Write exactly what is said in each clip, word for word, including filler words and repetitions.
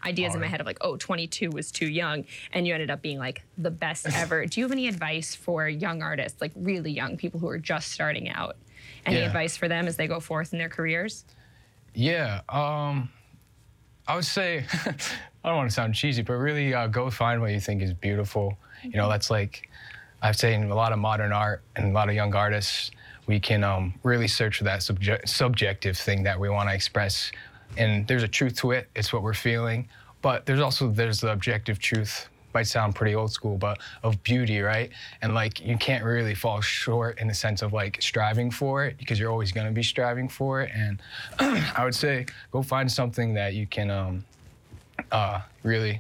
ideas All in my right. head of like, oh, twenty-two was too young, and you ended up being like the best ever. Do you have any advice for young artists, like really young people who are just starting out? Any Yeah. advice for them as they go forth in their careers? Yeah, um, I would say, I don't want to sound cheesy, but really uh, go find what you think is beautiful. You know, that's like, I've seen a lot of modern art and a lot of young artists, we can um, really search for that subje subjective thing that we want to express. And there's a truth to it, it's what we're feeling. But there's also, there's the objective truth, might sound pretty old school, but of beauty, right? And like, you can't really fall short in the sense of like striving for it, because you're always gonna be striving for it. And I would say, go find something that you can um, uh, really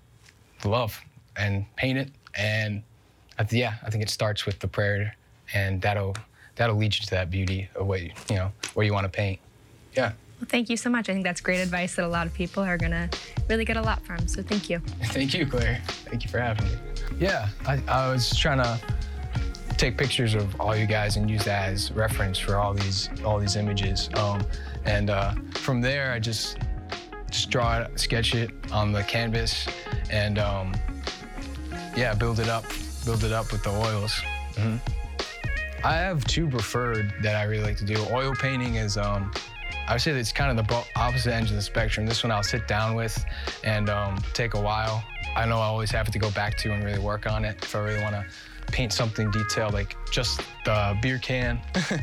love and paint it. And I th yeah, I think it starts with the prayer, and that'll that'll lead you to that beauty of what you, you know, where you want to paint. Yeah. Well, thank you so much. I think that's great advice that a lot of people are gonna really get a lot from, so thank you. Thank you, Claire. Thank you for having me. Yeah, I, I was trying to take pictures of all you guys and use that as reference for all these all these images. Um, and uh, from there, I just just draw it, sketch it on the canvas, and um, yeah, build it up, build it up with the oils. Mm-hmm. I have two preferred that I really like to do. Oil painting is, um, I would say that it's kind of the opposite ends of the spectrum. This one I'll sit down with and um, take a while. I know I always have to go back to and really work on it if I really want to paint something detailed, like just the beer can,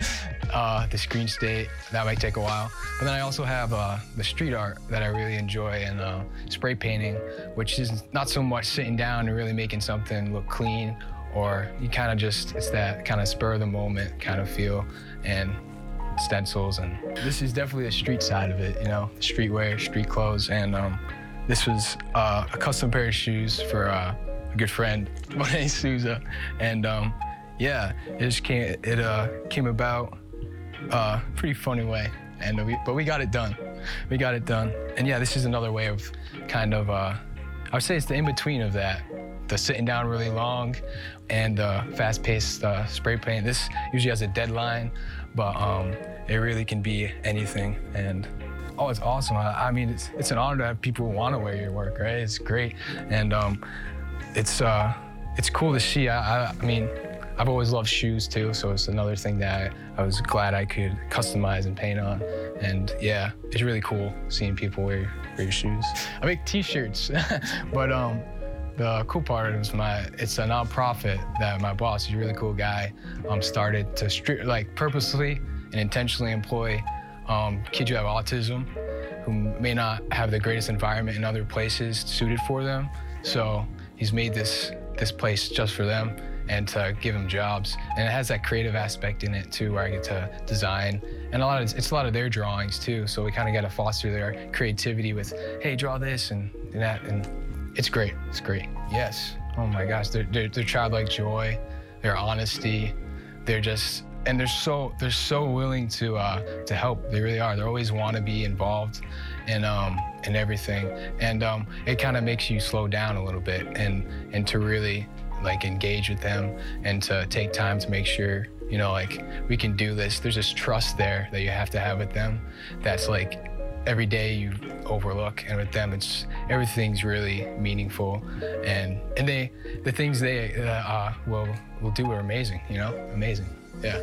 uh, the screen state, that might take a while. But then I also have uh, the street art that I really enjoy, and uh, spray painting, which is not so much sitting down and really making something look clean, or you kind of just, it's that kind of spur of the moment kind of feel, and stencils. And this is definitely the street side of it, you know, streetwear, street clothes. And um, this was uh, a custom pair of shoes for uh, a good friend, Monet Souza. And um, yeah, it just came, it uh, came about uh, pretty funny way. And we, but we got it done. We got it done. And yeah, this is another way of kind of, uh, I would say it's the in-between of that. The sitting down really long and uh, fast-paced uh, spray paint. This usually has a deadline, but um, it really can be anything. And oh, it's awesome. I, I mean, it's, it's an honor to have people who want to wear your work, right? It's great. And um, it's, uh, it's cool to see. I, I, I mean, I've always loved shoes too, so it's another thing that I, I was glad I could customize and paint on. And yeah, it's really cool seeing people wear, wear your shoes. I make t-shirts, but um, the cool part is my, it's a nonprofit that my boss, he's a really cool guy, um, started to stri- like purposely and intentionally employ um, kids who have autism, who may not have the greatest environment in other places suited for them. So he's made this, this place just for them and to give them jobs. And it has that creative aspect in it too, where I get to design. And a lot of, it's a lot of their drawings too. So we kind of got to foster their creativity with, hey, draw this and, and that. And it's great, it's great. Yes, oh my gosh, their, their, their childlike joy, their honesty, they're just, and they're so, they're so willing to, uh, to help. They really are. They always want to be involved in, um, in everything. And um, it kind of makes you slow down a little bit and, and to really like engage with them and to take time to make sure, you know, like we can do this. There's this trust there that you have to have with them that's like every day you overlook, and with them it's everything's really meaningful, and and they the things they uh, uh, will will do are amazing, you know, amazing. Yeah.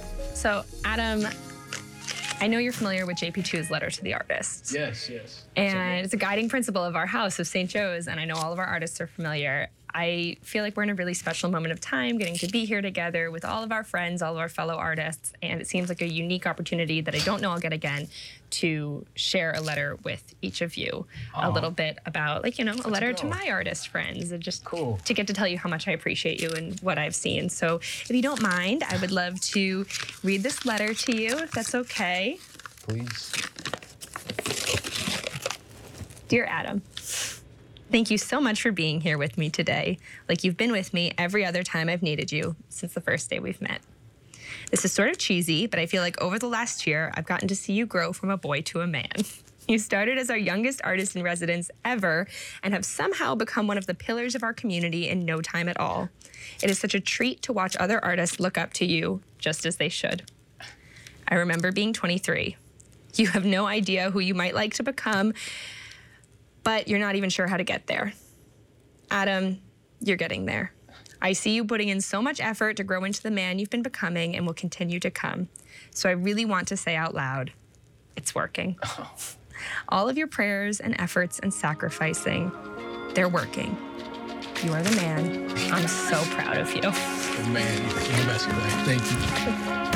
So Adam, I know you're familiar with J P two's Letter to the Artists. Yes, yes. And it's a guiding principle of our house of Saint Joe's, and I know all of our artists are familiar. I feel like we're in a really special moment of time, getting to be here together with all of our friends, all of our fellow artists, and it seems like a unique opportunity that I don't know I'll get again to share a letter with each of you. Aww. A little bit about, like, you know, a letter to go. my artist friends, and just Cool. to get to tell you how much I appreciate you and what I've seen. So if you don't mind, I would love to read this letter to you, if that's okay. Please. Dear Adam, thank you so much for being here with me today, like you've been with me every other time I've needed you since the first day we've met. This is sort of cheesy, but I feel like over the last year, I've gotten to see you grow from a boy to a man. You started as our youngest artist in residence ever and have somehow become one of the pillars of our community in no time at all. It is such a treat to watch other artists look up to you, just as they should. I remember being twenty-three. You have no idea who you might like to become, but you're not even sure how to get there. Adam, you're getting there. I see you putting in so much effort to grow into the man you've been becoming and will continue to come. So I really want to say out loud, it's working. Oh. All of your prayers and efforts and sacrificing, they're working. You are the man. I'm so proud of you. Man, you're the best. Thank you.